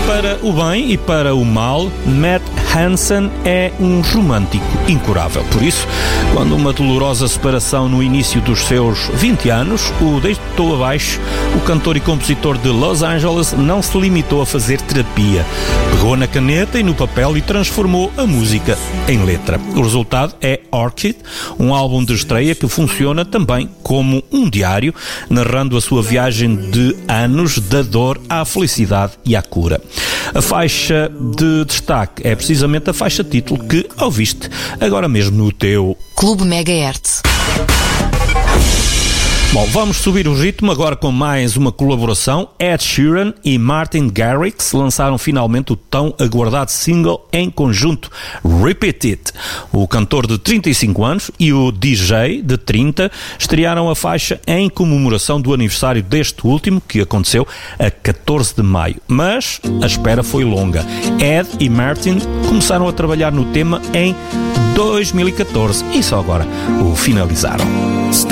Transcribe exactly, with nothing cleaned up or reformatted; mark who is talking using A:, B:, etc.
A: Para o bem e para o mal, Matt Hansen é um romântico incurável. Por isso, quando uma dolorosa separação no início dos seus vinte anos o deitou abaixo, o cantor e compositor de Los Angeles não se limitou a fazer terapia. Pegou na caneta e no papel e transformou a música em letra. O resultado é Orchid, um álbum de estreia que funciona também como um diário, narrando a sua viagem de anos da dor à felicidade e à cura. A faixa de destaque é precisamente a faixa título que ouviste agora mesmo no teu
B: Clube Megahertz.
A: Bom, vamos subir o ritmo agora com mais uma colaboração. Ed Sheeran e Martin Garrix lançaram finalmente o tão aguardado single em conjunto, Repeat It. O cantor de trinta e cinco anos e o D J de trinta estrearam a faixa em comemoração do aniversário deste último, que aconteceu a catorze de maio. Mas a espera foi longa. Ed e Martin começaram a trabalhar no tema em dois mil e catorze e só agora o finalizaram.